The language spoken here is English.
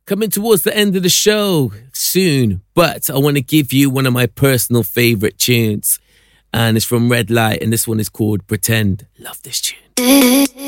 Coming towards the end of the show soon, but I want to give you one of my personal favourite tunes. And it's from Red Light, and this one is called Pretend. Love this tune.